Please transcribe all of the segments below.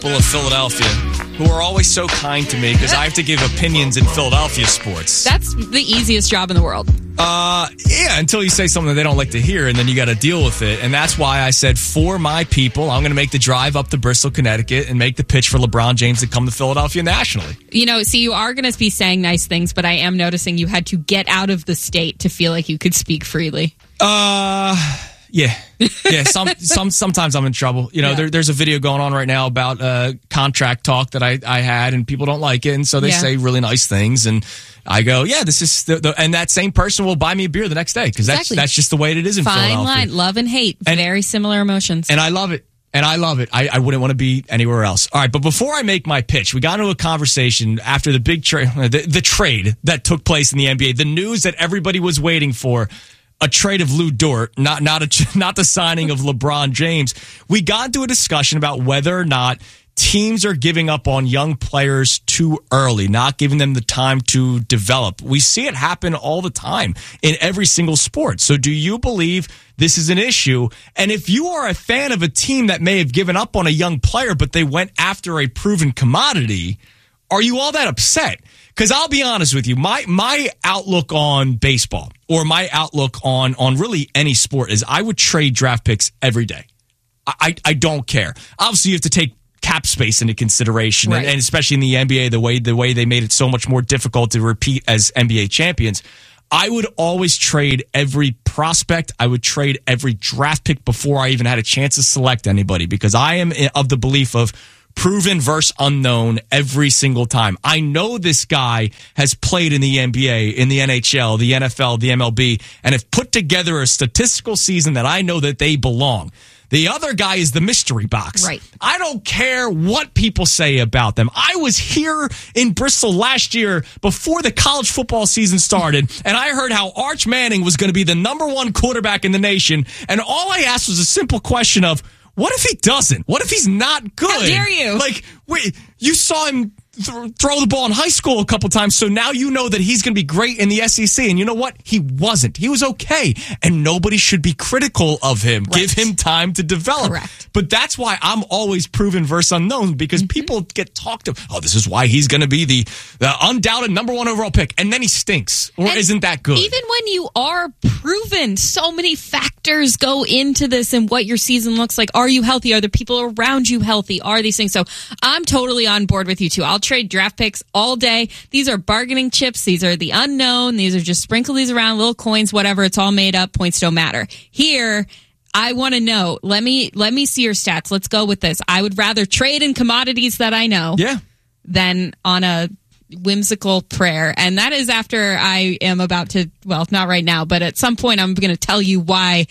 People of Philadelphia who are always so kind to me because I have to give opinions in Philadelphia sports. That's the easiest job in the world. Yeah, until you say something that they don't like to hear, and then you got to deal with it. And that's why I said, for my people, I'm going to make the drive up to Bristol, Connecticut, and make the pitch for LeBron James to come to Philadelphia nationally. You know, see, you are going to be saying nice things, but I am noticing you had to get out of the state to feel like you could speak freely. Yeah. Sometimes I'm in trouble. You know, there's a video going on right now about contract talk that I had, and people don't like it, and so they say really nice things, and I go, yeah, this is and that same person will buy me a beer the next day because that's just the way it is in Philadelphia. Fine line, love and hate, very similar emotions, and I love it. I wouldn't want to be anywhere else. All right, but before I make my pitch, we got into a conversation after the big trade, the trade that took place in the NBA, the news that everybody was waiting for. A trade of Lou Dort, not the signing of LeBron James. We got into a discussion about whether or not teams are giving up on young players too early, not giving them the time to develop. We see it happen all the time in every single sport. So do you believe this is an issue? And if you are a fan of a team that may have given up on a young player, but they went after a proven commodity, are you all that upset? Because I'll be honest with you, my outlook on baseball or my outlook on really any sport is I would trade draft picks every day. I don't care. Obviously, you have to take cap space into consideration, right. and especially in the NBA, the way they made it so much more difficult to repeat as NBA champions. I would always trade every prospect. I would trade every draft pick before I even had a chance to select anybody because I am of the belief of proven versus unknown every single time. I know this guy has played in the NBA, in the NHL, the NFL, the MLB, and have put together a statistical season that I know that they belong. The other guy is the mystery box. Right. I don't care what people say about them. I was here in Bristol last year before the college football season started, and I heard how Arch Manning was going to be the number one quarterback in the nation, and all I asked was a simple question of, what if he doesn't? What if he's not good? How dare you? Like, wait, you saw him throw the ball in high school a couple times, so now you know that he's going to be great in the SEC. And you know what? He wasn't. He was okay. And nobody should be critical of him. Right. Give him time to develop. Correct. But that's why I'm always proven versus unknown, because people get talked to. Oh, this is why he's going to be the undoubted number one overall pick. And then he stinks. Or isn't that good? Even when you are proven, so many factors go into this and what your season looks like. Are you healthy? Are the people around you healthy? Are these things? So I'm totally on board with you too. I'll trade draft picks all day. These are bargaining chips. These are the unknown. These are just sprinkle these around, little coins, whatever. It's all made up. Points don't matter. Here, I want to know. Let me see your stats. Let's go with this. I would rather trade in commodities that I know than on a whimsical prayer. And that is after I am about to, well, not right now, but at some point I'm going to tell you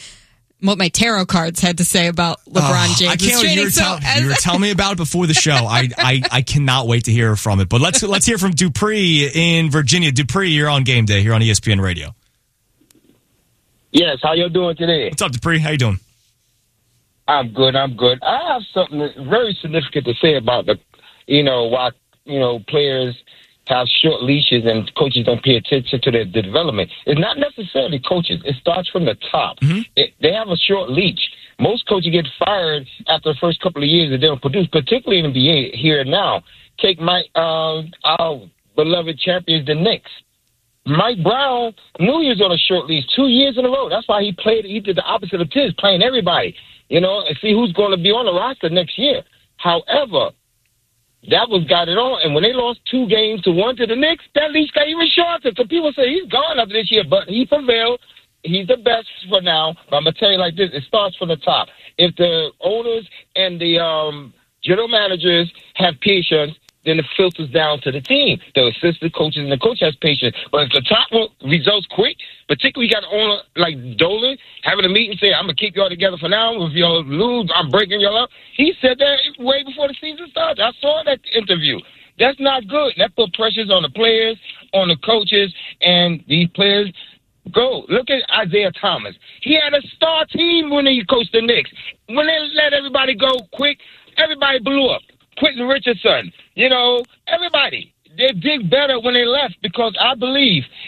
what my tarot cards had to say about LeBron James. I can't wait. You were telling me about it before the show. I cannot wait to hear from it. But let's hear from Dupree in Virginia. Dupree, you're on Game Day here on ESPN Radio. Yes, how you doing today? What's up, Dupree? How you doing? I'm good. I have something very significant to say about why players have short leashes and coaches don't pay attention to their development. It's not necessarily coaches. It starts from the top. They have a short leash. Most coaches get fired after the first couple of years and they don't produce, particularly in the NBA here and now. Take our beloved champions, the Knicks. Mike Brown knew he was on a short leash 2 years in a row. That's why he did the opposite of Tiz, playing everybody, and see who's going to be on the roster next year. However, that got it on, and when they lost 2-1 to the Knicks, that leash got even shorter. So people say he's gone after this year, but he prevailed. He's the best for now. But I'm going to tell you like this, it starts from the top. If the owners and the general managers have patience, then it filters down to the team. The assistant coaches and the coach has patience. But if the top results quick, particularly you got an owner like Dolan having a meeting saying, I'm going to keep y'all together for now. If y'all lose, I'm breaking y'all up. He said that way before the season started. I saw that interview. That's not good. That put pressures on the players, on the coaches, and these players go. Look at Isaiah Thomas. He had a star team when he coached the Knicks. When they let everybody go quick, everybody blew up. Quentin Richardson, everybody. They did better when they left because I believe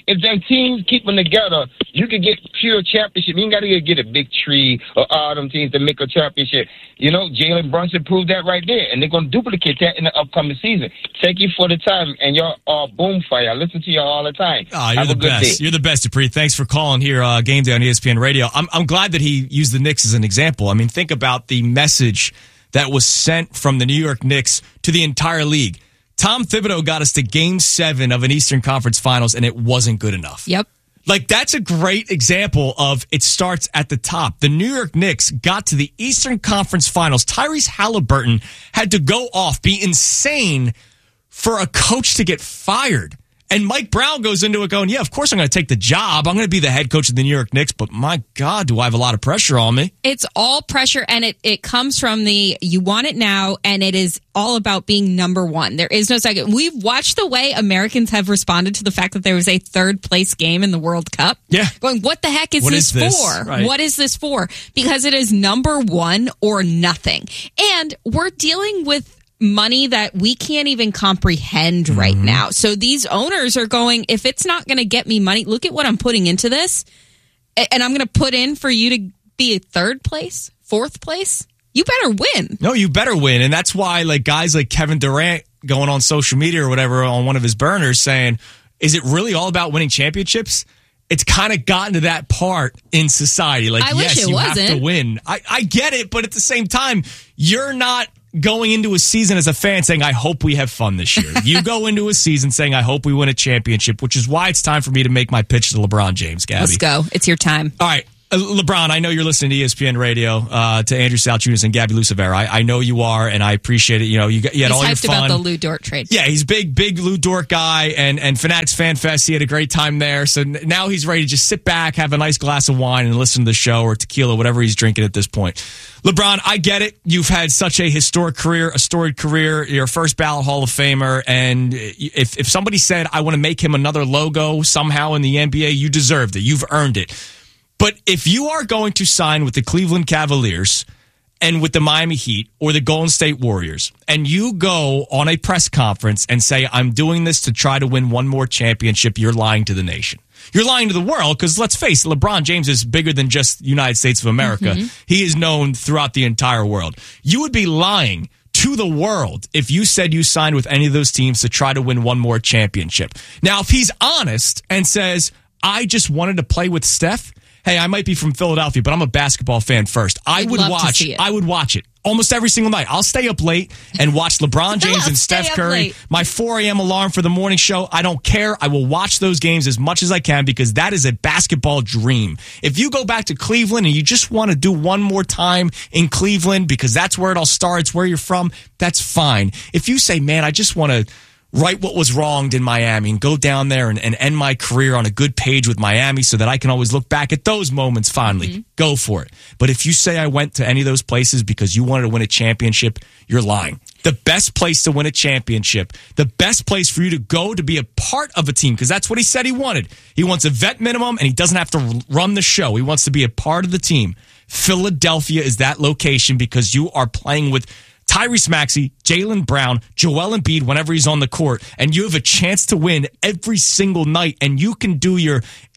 if them teams keep them together, you can get pure championship. You ain't got to get a big tree or all them teams to make a championship. Jalen Brunson proved that right there, and they're going to duplicate that in the upcoming season. Thank you for the time, and y'all are boom fire. I listen to y'all all the time. Oh, you're the best. You're the best, Dupree. Thanks for calling here, Game Day on ESPN Radio. I'm glad that he used the Knicks as an example. I mean, think about the message that was sent from the New York Knicks to the entire league. Tom Thibodeau got us to Game 7 of an Eastern Conference Finals, and it wasn't good enough. Yep. Like, that's a great example of it starts at the top. The New York Knicks got to the Eastern Conference Finals. Tyrese Halliburton had to go off, be insane for a coach to get fired. And Mike Brown goes into it going, yeah, of course I'm going to take the job. I'm going to be the head coach of the New York Knicks, but my God, do I have a lot of pressure on me? It's all pressure, and it comes from you want it now, and it is all about being number one. There is no second. We've watched the way Americans have responded to the fact that there was a third-place game in the World Cup. Yeah. Going, what the heck is this for? Right. What is this for? Because it is number one or nothing. And we're dealing with money that we can't even comprehend right now. So these owners are going, if it's not going to get me money, look at what I'm putting into this, and I'm going to put in for you to be a third place, fourth place. You better win. No, you better win. And that's why guys like Kevin Durant going on social media or whatever on one of his burners saying, is it really all about winning championships? It's kind of gotten to that part in society. I wish yes, it you wasn't. have to win. I get it, but at the same time, you're not going into a season as a fan saying, I hope we have fun this year. You go into a season saying, I hope we win a championship, which is why it's time for me to make my pitch to LeBron James, Gabby. Let's go. It's your time. All right. LeBron, I know you're listening to ESPN Radio, to Andrew Salchunas and Gabby Lucevera. I know you are, and I appreciate it. You had all your fun. He's hyped about the Lou Dort trade. Yeah, he's big Lou Dort guy, and Fanatics Fan Fest, he had a great time there. So now he's ready to just sit back, have a nice glass of wine, and listen to the show, or tequila, whatever he's drinking at this point. LeBron, I get it. You've had such a historic career, a storied career. You're a first ballot Hall of Famer, and if somebody said, I want to make him another logo somehow in the NBA, you deserved it. You've earned it. But if you are going to sign with the Cleveland Cavaliers and with the Miami Heat or the Golden State Warriors, and you go on a press conference and say, I'm doing this to try to win one more championship, you're lying to the nation. You're lying to the world, because let's face it, LeBron James is bigger than just the United States of America. He is known throughout the entire world. You would be lying to the world if you said you signed with any of those teams to try to win one more championship. Now, if he's honest and says, I just wanted to play with Steph, hey, I might be from Philadelphia, but I'm a basketball fan first. I would watch it almost every single night. I'll stay up late and watch LeBron James and Steph Curry. My 4 a.m. alarm for the morning show, I don't care. I will watch those games as much as I can, because that is a basketball dream. If you go back to Cleveland and you just want to do one more time in Cleveland because that's where it all starts, where you're from, that's fine. If you say, man, I just want to right what was wronged in Miami and go down there and end my career on a good page with Miami so that I can always look back at those moments fondly. Go for it. But if you say I went to any of those places because you wanted to win a championship, you're lying. The best place to win a championship, the best place for you to go to be a part of a team, because that's what he said he wanted. He wants a vet minimum, and he doesn't have to run the show. He wants to be a part of the team. Philadelphia is that location, because you are playing with Tyrese Maxey, Jaylen Brown, Joel Embiid whenever he's on the court, and you have a chance to win every single night, and you can do your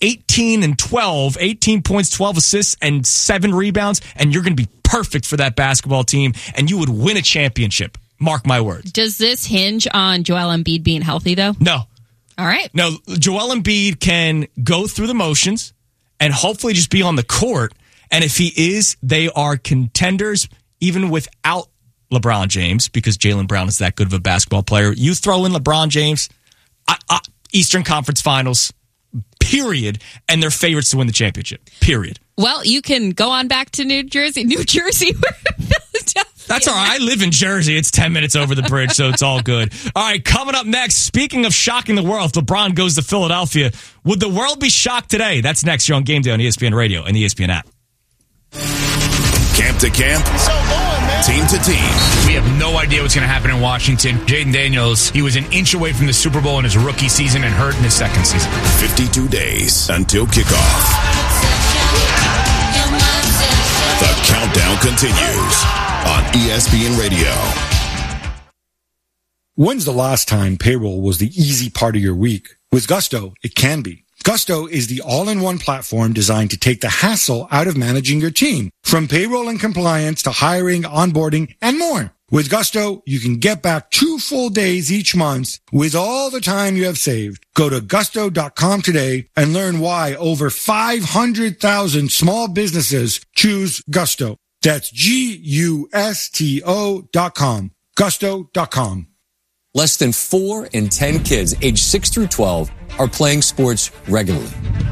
18 points, 12 assists, and 7 rebounds, and you're going to be perfect for that basketball team, and you would win a championship. Mark my words. Does this hinge on Joel Embiid being healthy, though? No. All right. No, Joel Embiid can go through the motions and hopefully just be on the court, and if he is, they are contenders even without LeBron James, because Jaylen Brown is that good of a basketball player. You throw in LeBron James, Eastern Conference Finals, period, and they're favorites to win the championship, period. Well, you can go on back to New Jersey, Philadelphia. That's all right. I live in Jersey. It's 10 minutes over the bridge, so it's all good. All right, coming up next, speaking of shocking the world, if LeBron goes to Philadelphia, would the world be shocked today? That's next here on Game Day on ESPN Radio and the ESPN app. Camp to camp, team to team. We have no idea what's going to happen in Washington. Jaden Daniels, he was an inch away from the Super Bowl in his rookie season and hurt in his second season. 52 days until kickoff. The countdown continues on ESPN Radio. When's the last time payroll was the easy part of your week? With Gusto, it can be. Gusto is the all-in-one platform designed to take the hassle out of managing your team, from payroll and compliance to hiring, onboarding, and more. With Gusto, you can get back 2 full days each month with all the time you have saved. Go to gusto.com today and learn why over 500,000 small businesses choose Gusto. That's Gusto.com. Gusto.com. Less than 4 in 10 kids aged 6 through 12 are playing sports regularly.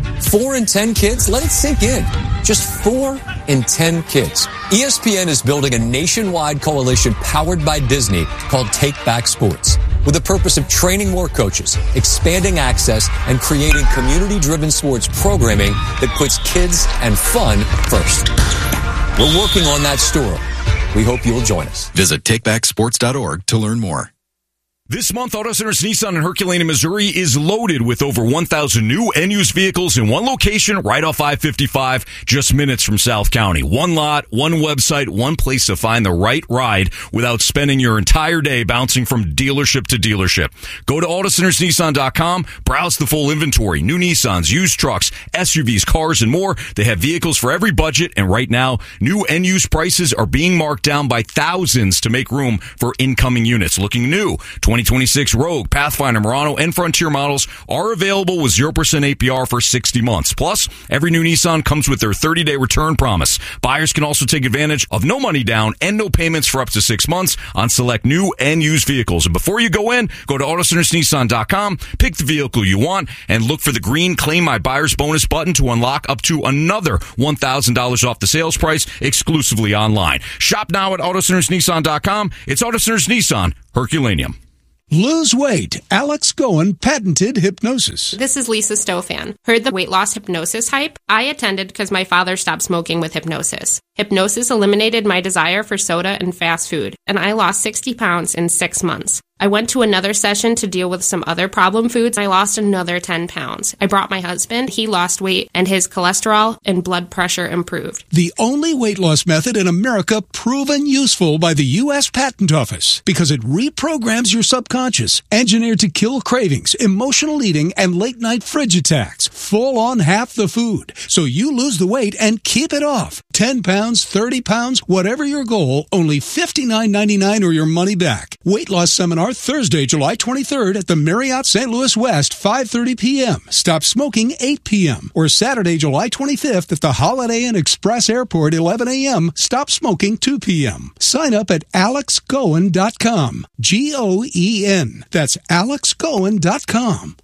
4 in 10 kids? Let it sink in. Just 4 in 10 kids. ESPN is building a nationwide coalition powered by Disney called Take Back Sports, with the purpose of training more coaches, expanding access, and creating community-driven sports programming that puts kids and fun first. We're working on that story. We hope you'll join us. Visit takebacksports.org to learn more. This month, Auto Centers Nissan in Herculaneum, Missouri is loaded with over 1,000 new and used vehicles in one location right off I-55, just minutes from South County. One lot, one website, one place to find the right ride without spending your entire day bouncing from dealership to dealership. Go to AutoCentersNissan.com, browse the full inventory, new Nissans, used trucks, SUVs, cars, and more. They have vehicles for every budget, and right now, new and used prices are being marked down by thousands to make room for incoming units. Looking new, 2026 Rogue, Pathfinder, Murano, and Frontier models are available with 0% APR for 60 months. Plus, every new Nissan comes with their 30-day return promise. Buyers can also take advantage of no money down and no payments for up to 6 months on select new and used vehicles. And before you go in, go to AutoCentersNissan.com, pick the vehicle you want, and look for the green Claim My Buyer's Bonus button to unlock up to another $1,000 off the sales price exclusively online. Shop now at AutoCentersNissan.com. It's Auto Centers Nissan, Herculaneum. Lose weight. Alex Goen patented hypnosis. This is Lisa Stofan. Heard the weight loss hypnosis hype? I attended because my father stopped smoking with hypnosis. Hypnosis eliminated my desire for soda and fast food, and I lost 60 pounds in 6 months. I went to another session to deal with some other problem foods. I lost another 10 pounds. I brought my husband. He lost weight, and his cholesterol and blood pressure improved. The only weight loss method in America proven useful by the U.S. Patent Office because it reprograms your subconscious, engineered to kill cravings, emotional eating, and late-night fridge attacks. Full on half the food. So you lose the weight and keep it off. 10 pounds, 30 pounds, whatever your goal, only $59.99 or your money back. Weight loss seminar Thursday, July 23rd at the Marriott St. Louis West, 5:30 p.m. Stop smoking 8 p.m. Or Saturday, July 25th at the Holiday Inn Express Airport, 11 a.m. Stop smoking 2 p.m. Sign up at alexgoen.com. Goen. That's alexgoen.com.